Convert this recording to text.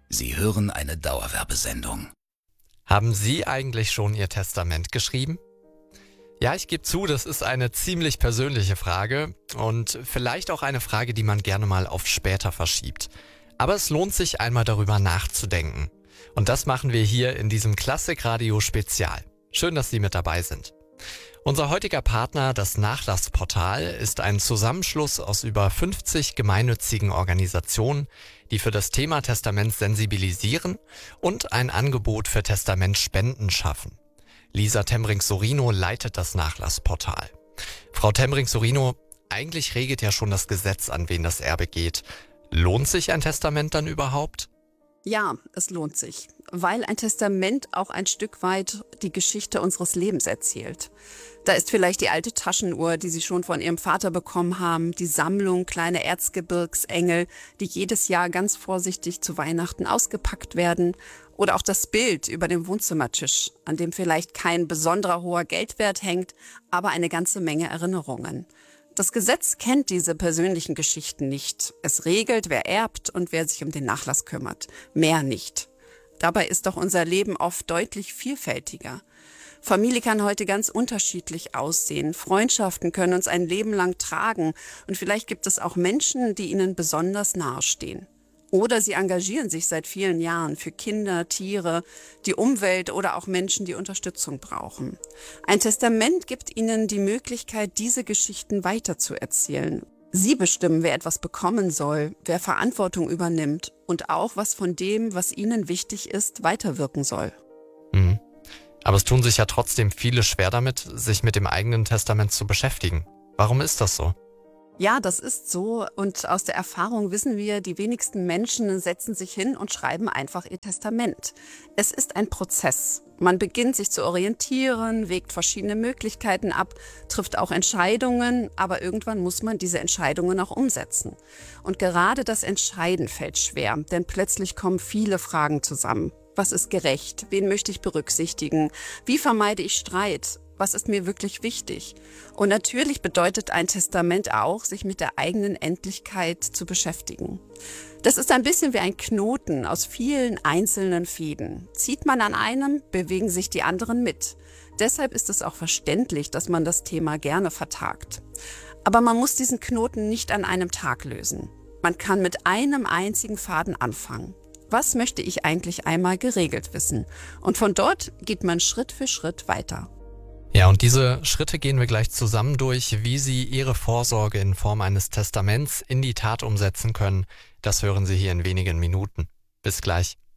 Sie hören eine Dauerwerbesendung. Haben Sie eigentlich schon Ihr Testament geschrieben? Ja, ich gebe zu, das ist eine ziemlich persönliche Frage und vielleicht auch eine Frage, die man gerne mal auf später verschiebt. Aber es lohnt sich einmal darüber nachzudenken. Und das machen wir hier in diesem Klassik-Radio-Spezial. Schön, dass Sie mit dabei sind. Unser heutiger Partner, das Nachlassportal, ist ein Zusammenschluss aus über 50 gemeinnützigen Organisationen, die für das Thema Testament sensibilisieren und ein Angebot für Testamentspenden schaffen. Lisa Temmring-Sorino leitet das Nachlassportal. Frau Temmring-Sorino, eigentlich regelt ja schon das Gesetz, an wen das Erbe geht. Lohnt sich ein Testament dann überhaupt? Ja, es lohnt sich, weil ein Testament auch ein Stück weit die Geschichte unseres Lebens erzählt. Da ist vielleicht die alte Taschenuhr, die Sie schon von Ihrem Vater bekommen haben, die Sammlung kleiner Erzgebirgsengel, die jedes Jahr ganz vorsichtig zu Weihnachten ausgepackt werden, oder auch das Bild über dem Wohnzimmertisch, an dem vielleicht kein besonderer hoher Geldwert hängt, aber eine ganze Menge Erinnerungen. Das Gesetz kennt diese persönlichen Geschichten nicht. Es regelt, wer erbt und wer sich um den Nachlass kümmert. Mehr nicht. Dabei ist doch unser Leben oft deutlich vielfältiger. Familie kann heute ganz unterschiedlich aussehen. Freundschaften können uns ein Leben lang tragen. Und vielleicht gibt es auch Menschen, die ihnen besonders nahestehen. Oder sie engagieren sich seit vielen Jahren für Kinder, Tiere, die Umwelt oder auch Menschen, die Unterstützung brauchen. Ein Testament gibt ihnen die Möglichkeit, diese Geschichten weiterzuerzählen. Sie bestimmen, wer etwas bekommen soll, wer Verantwortung übernimmt und auch, was von dem, was ihnen wichtig ist, weiterwirken soll. Mhm. Aber es tun sich ja trotzdem viele schwer damit, sich mit dem eigenen Testament zu beschäftigen. Warum ist das so? Ja, das ist so und aus der Erfahrung wissen wir, die wenigsten Menschen setzen sich hin und schreiben einfach ihr Testament. Es ist ein Prozess. Man beginnt sich zu orientieren, wägt verschiedene Möglichkeiten ab, trifft auch Entscheidungen, aber irgendwann muss man diese Entscheidungen auch umsetzen. Und gerade das Entscheiden fällt schwer, denn plötzlich kommen viele Fragen zusammen. Was ist gerecht? Wen möchte ich berücksichtigen? Wie vermeide ich Streit? Was ist mir wirklich wichtig? Und natürlich bedeutet ein Testament auch, sich mit der eigenen Endlichkeit zu beschäftigen. Das ist ein bisschen wie ein Knoten aus vielen einzelnen Fäden. Zieht man an einem, bewegen sich die anderen mit. Deshalb ist es auch verständlich, dass man das Thema gerne vertagt. Aber man muss diesen Knoten nicht an einem Tag lösen. Man kann mit einem einzigen Faden anfangen. Was möchte ich eigentlich einmal geregelt wissen? Und von dort geht man Schritt für Schritt weiter. Ja, und diese Schritte gehen wir gleich zusammen durch, wie Sie Ihre Vorsorge in Form eines Testaments in die Tat umsetzen können. Das hören Sie hier in wenigen Minuten. Bis gleich.